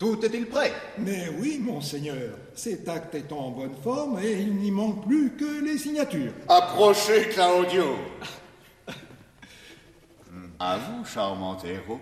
Tout est-il prêt? Mais oui, monseigneur, cet acte est en bonne forme et il n'y manque plus que les signatures. Approchez, Claudio. À vous, charmant héros.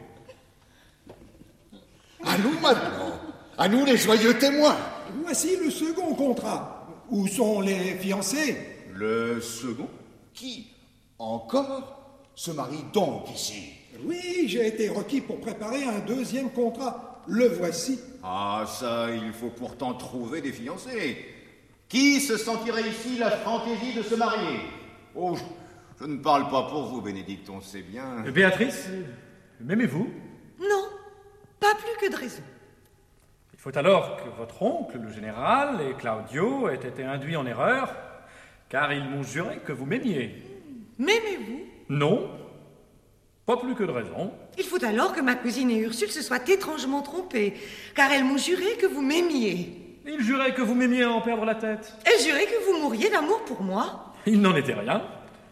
À nous maintenant. À nous, les joyeux témoins. Voici le second contrat. Où sont les fiancés? Le second? Qui encore se marie donc ici? Oui, j'ai été requis pour préparer un deuxième contrat. Le voici. Ah, ça, il faut pourtant trouver des fiancés. Qui se sentirait ici la fantaisie de se marier? Oh, je ne parle pas pour vous, Bénédicte, on sait bien. Béatrice, m'aimez-vous? Non, pas plus que de raison. Il faut alors que votre oncle, le général, et Claudio aient été induits en erreur, car ils m'ont juré que vous m'aimiez. M'aimez-vous? Non, pas plus que de raison. Il faut alors que ma cousine et Ursule se soient étrangement trompées, car elles m'ont juré que vous m'aimiez. Ils juraient que vous m'aimiez à en perdre la tête. Elles juraient que vous mourriez d'amour pour moi. Il n'en était rien.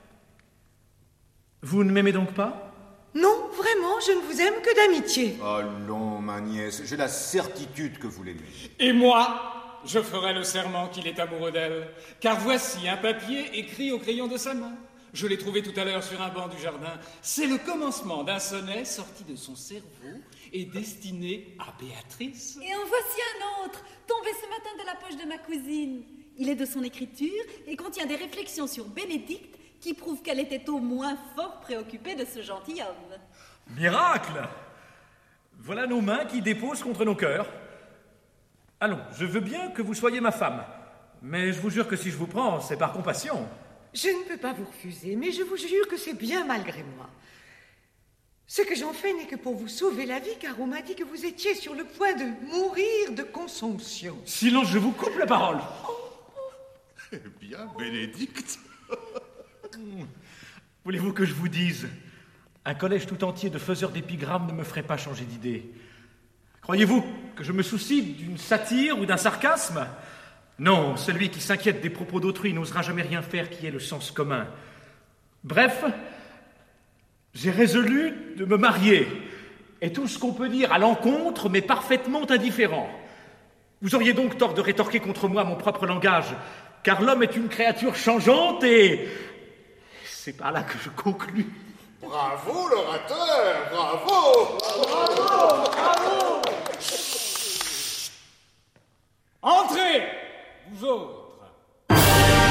Vous ne m'aimez donc pas? Non, vraiment, je ne vous aime que d'amitié. Allons, ma nièce, j'ai la certitude que vous l'aimez. Et moi, je ferai le serment qu'il est amoureux d'elle, car voici un papier écrit au crayon de sa main. Je l'ai trouvé tout à l'heure sur un banc du jardin. C'est le commencement d'un sonnet sorti de son cerveau et destiné à Béatrice. Et en voici un autre, tombé ce matin de la poche de ma cousine. Il est de son écriture et contient des réflexions sur Bénédicte qui prouvent qu'elle était au moins fort préoccupée de ce gentilhomme. Miracle! Voilà nos mains qui déposent contre nos cœurs. Allons, je veux bien que vous soyez ma femme, mais je vous jure que si je vous prends, c'est par compassion. Je ne peux pas vous refuser, mais je vous jure que c'est bien malgré moi. Ce que j'en fais n'est que pour vous sauver la vie, car on m'a dit que vous étiez sur le point de mourir de consomption. Sinon, je vous coupe la parole. Eh bien, Bénédicte. Voulez-vous que je vous dise? Un collège tout entier de faiseurs d'épigrammes ne me ferait pas changer d'idée. Croyez-vous que je me soucie d'une satire ou d'un sarcasme? Non, celui qui s'inquiète des propos d'autrui n'osera jamais rien faire qui ait le sens commun. Bref, j'ai résolu de me marier. Et tout ce qu'on peut dire à l'encontre m'est parfaitement indifférent. Vous auriez donc tort de rétorquer contre moi mon propre langage, car l'homme est une créature changeante et c'est par là que je conclus. Bravo, l'orateur, bravo! Bravo, bravo! Entrez, vous autres.